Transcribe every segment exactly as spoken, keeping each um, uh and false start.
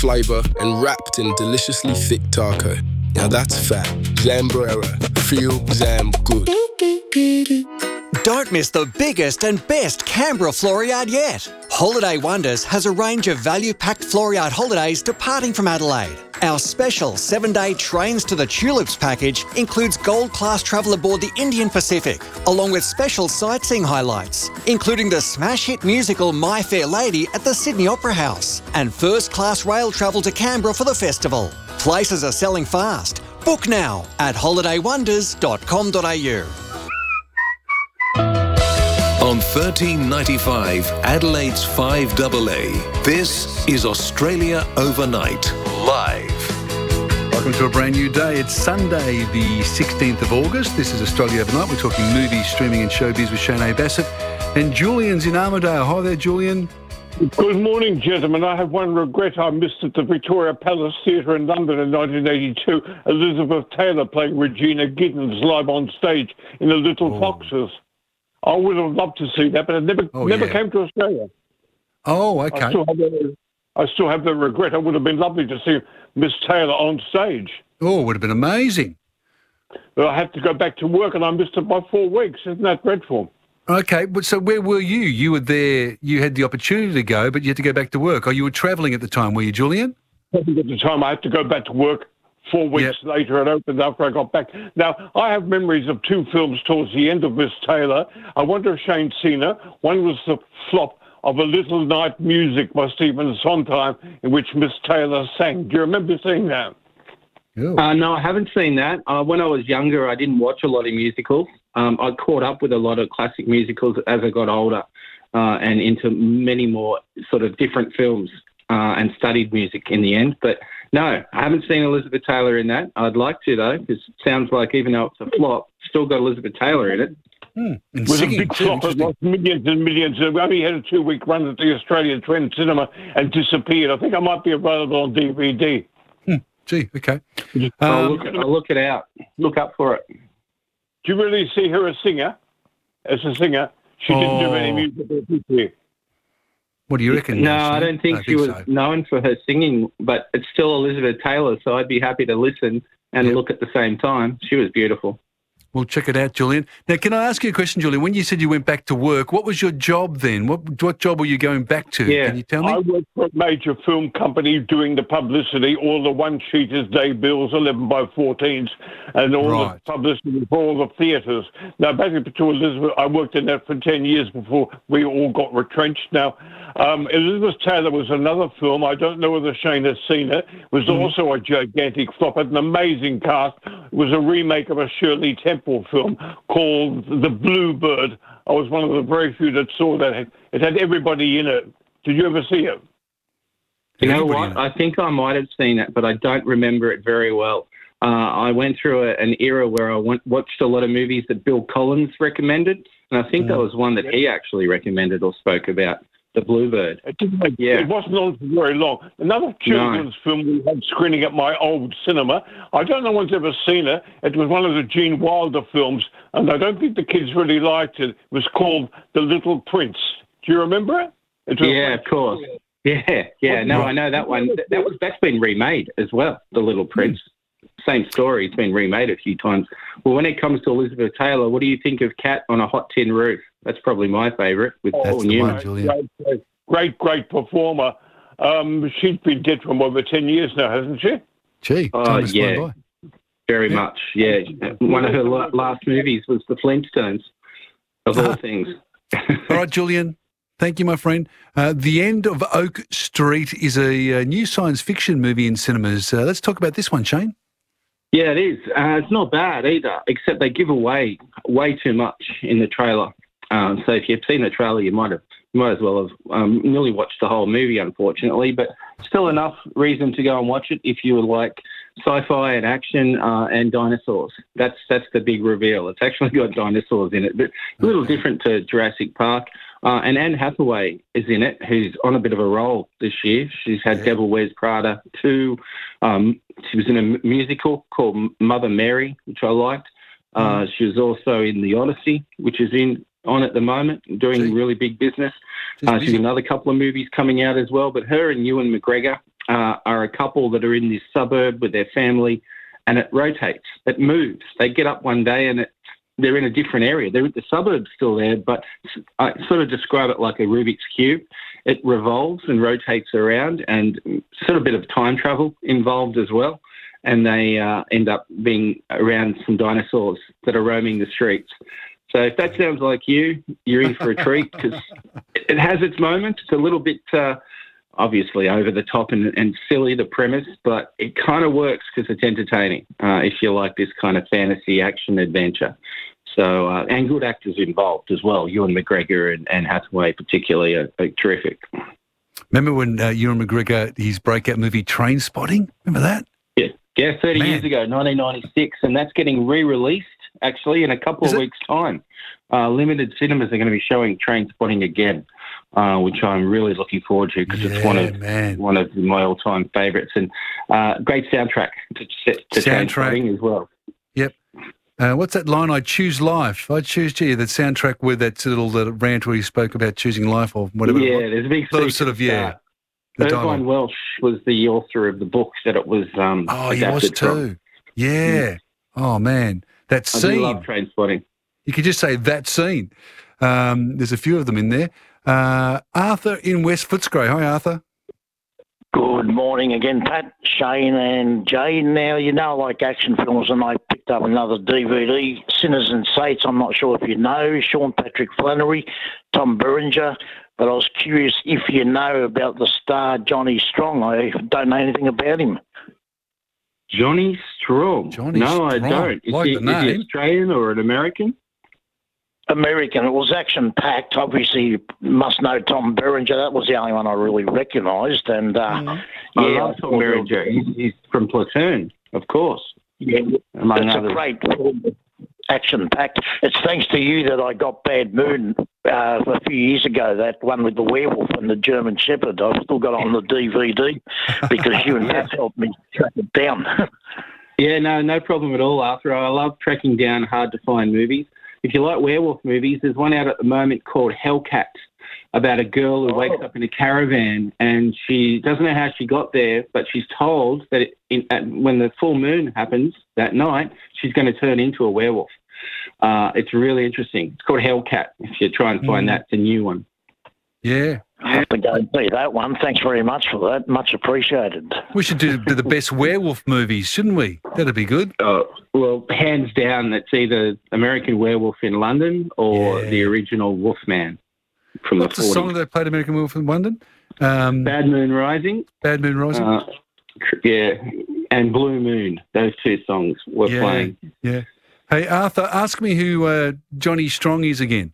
flavour and wrapped in deliciously thick taco. Now that's fat. Zambrera. Feel Zam good. Don't miss the biggest and best Canberra Floriade yet. Holiday Wonders has a range of value-packed Floriade holidays departing from Adelaide. Our special seven-day Trains to the Tulips package includes gold-class travel aboard the Indian Pacific, along with special sightseeing highlights, including the smash hit musical My Fair Lady at the Sydney Opera House, and first-class rail travel to Canberra for the festival. Places are selling fast. Book now at holiday wonders dot com dot a u. On thirteen ninety-five, Adelaide's five A A, this is Australia Overnight, live. Welcome to a brand new day. It's Sunday, the sixteenth of August. This is Australia Overnight. We're talking movies, streaming and showbiz with Shane Bassett. And Julian's in Armidale. Hi there, Julian. Good morning, gentlemen. I have one regret. I missed at the Victoria Palace Theatre in London in nineteen eighty-two. Elizabeth Taylor playing Regina Giddens live on stage in The Little oh. Foxes. I would have loved to see that, but it never oh, never yeah. came to Australia. Oh, okay. I still, have the, I still have the regret. It would have been lovely to see Miss Taylor on stage. Oh, it would have been amazing. But I had to go back to work, and I missed it by four weeks. Isn't that dreadful? Okay, but so where were you? You were there, you had the opportunity to go, but you had to go back to work. Or you were travelling at the time, were you, Julian? At the time, I had to go back to work. Four weeks yep. later, it opened after I got back. Now, I have memories of two films towards the end of Miss Taylor. I wonder if Shane's seen her. One was the flop of A Little Night Music by Stephen Sondheim, in which Miss Taylor sang. Do you remember seeing that? Uh, no, I haven't seen that. Uh, when I was younger, I didn't watch a lot of musicals. Um, I caught up with a lot of classic musicals as I got older uh, and into many more sort of different films uh, and studied music in the end. But no, I haven't seen Elizabeth Taylor in that. I'd like to, though, because it sounds like even though it's a flop, still got Elizabeth Taylor in it. Hmm. It was a big flop. It lost millions and millions. We only had a two-week run at the Australian Trend Cinema and disappeared. I think I might be available on D V D. Hmm. Gee, okay. Um, I'll, look it, I'll look it out. Look up for it. Do you really see her as a singer? As a singer? She didn't oh. do any music. What do you reckon? No, I don't think I she think was so. known for her singing, but it's still Elizabeth Taylor, so I'd be happy to listen and yep. look at the same time. She was beautiful. We'll check it out, Julian. Now, can I ask you a question, Julian? When you said you went back to work, what was your job then? What what job were you going back to? Yeah. Can you tell me? I worked for a major film company doing the publicity, all the one-sheeters, day bills, eleven by fourteens, and all right. the publicity for all the theatres. Now, basically, to Elizabeth, I worked in that for ten years before we all got retrenched. Now, um, Elizabeth Taylor was another film. I don't know whether Shane has seen it. It was mm. also a gigantic flop. An amazing cast. It was a remake of a Shirley Temple film called The Bluebird. I was one of the very few that saw that. It had everybody in it. Did you ever see it? You know what? I think I might have seen it, but I don't remember it very well. Uh, I went through a, an era where I went, watched a lot of movies that Bill Collins recommended, and I think mm. that was one that he actually recommended or spoke about. The Bluebird. It, didn't, yeah. it wasn't on for very long. Another children's no. film we had screening at my old cinema. I don't know one's ever seen it. It was one of the Gene Wilder films, and I don't think the kids really liked it. It was called The Little Prince. Do you remember it? it yeah, of course. Yeah, yeah. No, I know that one. That was that's been remade as well. The Little Prince. Same story. It's been remade a few times. Well, when it comes to Elizabeth Taylor, what do you think of Cat on a Hot Tin Roof? That's probably my favourite with oh, Paul Newman. Great, great, great, great performer. Um, she's been dead for over ten years now, hasn't she? Gee, oh, yeah, very yeah. much. Yeah, one of her last movies was The Flintstones, of all things. All right, Julian. Thank you, my friend. Uh, The End of Oak Street is a, a new science fiction movie in cinemas. Uh, let's talk about this one, Shane. Yeah, it is. Uh, it's not bad either, except they give away way too much in the trailer. Um, so if you've seen the trailer, you might have, you might as well have um, nearly watched the whole movie, unfortunately. But still enough reason to go and watch it if you would like sci-fi and action uh, and dinosaurs. That's that's the big reveal. It's actually got dinosaurs in it, but a little different to Jurassic Park. Uh, and Anne Hathaway is in it, who's on a bit of a roll this year. She's had yeah. Devil Wears Prada two. Um, she was in a musical called Mother Mary, which I liked. Uh, mm. She was also in The Odyssey, which is in on at the moment, doing Gee. really big business. She's Uh, she's busy. got another couple of movies coming out as well. But her and Ewan McGregor uh, are a couple that are in this suburb with their family, and it rotates. It moves. They get up one day and it, they're in a different area. They're, the suburb's still there, but I sort of describe it like a Rubik's Cube. It revolves and rotates around, and sort of a bit of time travel involved as well. And they uh, end up being around some dinosaurs that are roaming the streets. So if that sounds like you, you're in for a treat, because it has its moments. It's a little bit uh, obviously over the top and, and silly, the premise, but it kind of works because it's entertaining uh, if you like this kind of fantasy action adventure. So, uh, and good actors involved as well. Ewan McGregor and Anne Hathaway particularly are, are terrific. Remember when uh, Ewan McGregor, his breakout movie Train Spotting? Remember that? Yeah, yeah, thirty Man. years ago, nineteen ninety-six, and that's getting re-released actually in a couple Is of it? weeks' time. Uh, limited cinemas are going to be showing Train Spotting again, uh, which I'm really looking forward to because it's one Yeah, of man. one of my all-time favourites, and uh, great soundtrack to, to Train Soundtrack. Spotting as well. Yep. Uh, what's that line? I choose life. I choose you. The soundtrack with that little that rant where he spoke about choosing life or whatever. Yeah, it was. there's a big Little feature sort of, yeah. start. The Irvine dialogue. Welsh was the author of the book that it was um, Oh, he was adapted from. too. Yeah. Oh, man. That I do scene. love Train Spotting. You could just say that scene. Um, there's a few of them in there. Uh, Arthur in West Footscray. Hi, Arthur. Good morning again, Pat, Shane and Jay. Now, you know, I like action films, and I picked up another D V D, Sinners and Saints. I'm not sure if you know, Sean Patrick Flannery, Tom Berenger, but I was curious if you know about the star Johnny Strong. I don't know anything about him. Johnny Strong. Johnny no, I Strong. don't. Is, Like he, the is he name. Australian or an American? American. It was action-packed. Obviously, you must know Tom Berenger. That was the only one I really recognised. And, uh, I yeah, love Tom Berenger. He's, he's from Platoon, of course. Yeah, Among it's others. a great film, action-packed. It's thanks to you that I got Bad Moon uh, a few years ago, that one with the werewolf and the German Shepherd. I've still got it on the D V D because you and Pat helped me track it down. Yeah, no, no problem at all, Arthur. I love tracking down hard-to-find movies. If you like werewolf movies, there's one out at the moment called Hellcat, about a girl who wakes up in a caravan and she doesn't know how she got there, but she's told that it, in, at, when the full moon happens that night, she's going to turn into a werewolf. Uh, it's really interesting. It's called Hellcat. If you try and find Mm. that, it's a new one. Yeah. I have to go and see that one. Thanks very much for that. Much appreciated. We should do, do the best werewolf movies, shouldn't we? That'd be good. Uh, well, hands down, it's either American Werewolf in London or Yeah. the original Wolfman from What's the the forties. song they played American Werewolf in London? Um, Bad, Bad Moon Rising. Moon Rising? Uh, yeah, and Blue Moon. Those two songs were Yeah. playing. Yeah. Hey, Arthur, ask me who uh, Johnny Strong is again.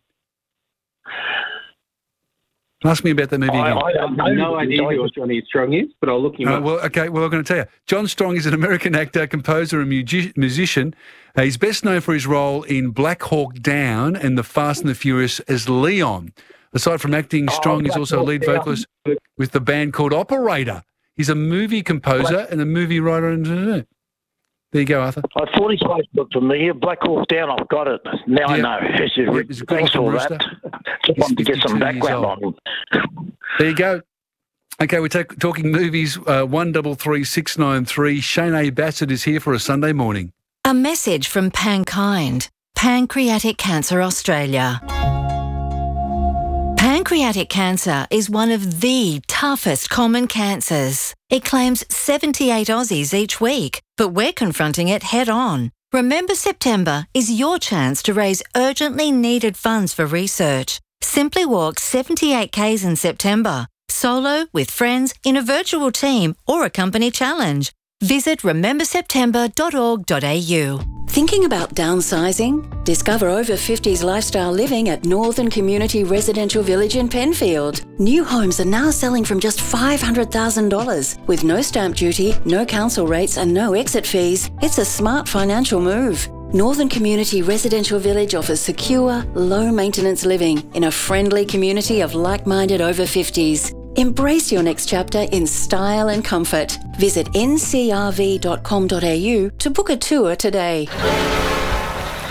Ask me about that movie I, again. I don't I have no know. idea who Johnny Strong is, but I'll look him Uh, up. well, okay, well, I'm going to tell you. John Strong is an American actor, composer, and mugi- musician. Uh, he's best known for his role in Black Hawk Down and The Fast and the Furious as Leon. Aside from acting, Strong is Black also a Hawk lead Down. vocalist with the band called Operator. He's a movie composer and a movie writer. And there you go, Arthur. I thought he supposed to look for me. Black Hawk Down, I've got it. Now Yeah. I know. It's just- Yeah, he's a good thanks looking for that. rooster. Just He's wanted to get some fifty-two years background old. on him. There you go. Okay, we're ta- talking movies. Uh, one double three six nine three. Shane A. Bassett is here for a Sunday morning. A message from Pankind, Pancreatic Cancer Australia. Pancreatic cancer is one of the toughest common cancers. It claims seventy-eight Aussies each week, but we're confronting it head on. Remember September is your chance to raise urgently needed funds for research. Simply walk seventy-eight kays in September, solo, with friends, in a virtual team, or a company challenge. Visit remember september dot org dot a u. Thinking about downsizing? Discover over fifties lifestyle living at Northern Community Residential Village in Penfield. New homes are now selling from just five hundred thousand dollars. With no stamp duty, no council rates and no exit fees, it's a smart financial move. Northern Community Residential Village offers secure, low-maintenance living in a friendly community of like-minded over fifties. Embrace your next chapter in style and comfort. Visit n c r v dot com dot a u to book a tour today.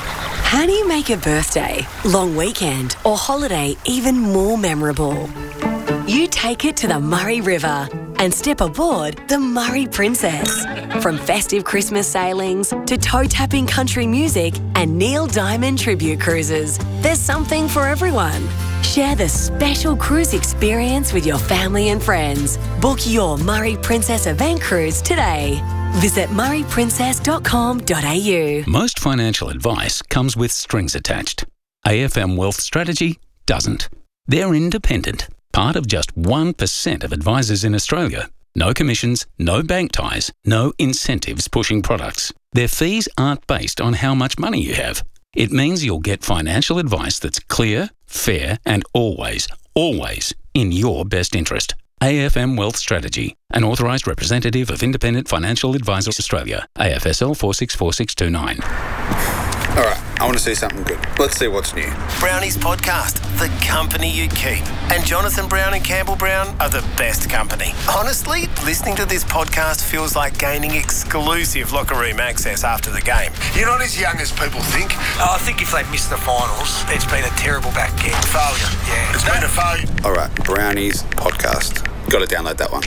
How do you make a birthday, long weekend or holiday even more memorable? You take it to the Murray River and step aboard the Murray Princess. From festive Christmas sailings to toe-tapping country music and Neil Diamond tribute cruises, there's something for everyone. Share the special cruise experience with your family and friends. Book your Murray Princess event cruise today. Visit murray princess dot com dot a u. Most financial advice comes with strings attached. A F M Wealth Strategy doesn't. They're independent, part of just one percent of advisors in Australia. No commissions, no bank ties, no incentives pushing products. Their fees aren't based on how much money you have. It means you'll get financial advice that's clear, fair, and always, always in your best interest. A F M Wealth Strategy, an authorised representative of Independent Financial Advisors Australia, A F S L four six four six two nine. All right, I want to see something good. Let's see what's new. Brownie's podcast, The Company You Keep. And Jonathan Brown and Campbell Brown are the best company. Honestly, listening to this podcast feels like gaining exclusive locker room access after the game. You're not as young as people think. Oh, I think if they miss the finals, it's been a terrible back end. Failure. Yeah. It's been a failure. All right, Brownie's podcast. Got to download that one.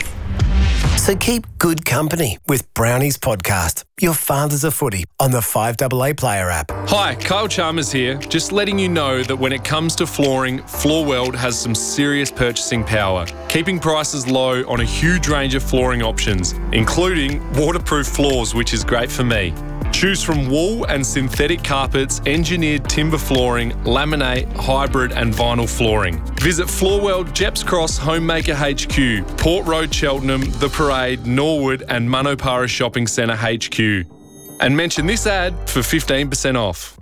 So keep good company with Brownie's podcast, Your Father's a Footy, on the five A A Player app. Hi, Kyle Chalmers here. Just letting you know that when it comes to flooring, Floorweld has some serious purchasing power, keeping prices low on a huge range of flooring options, including waterproof floors, which is great for me. Choose from wool and synthetic carpets, engineered timber flooring, laminate, hybrid and vinyl flooring. Visit Floorweld, Jeps Cross, Homemaker H Q, Port Road, Cheltenham, The Parade, Norwood and Manopara Shopping Centre H Q. And mention this ad for fifteen percent off.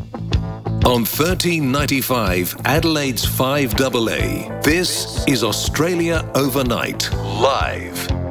On thirteen ninety-five, Adelaide's five A A, this is Australia Overnight, live.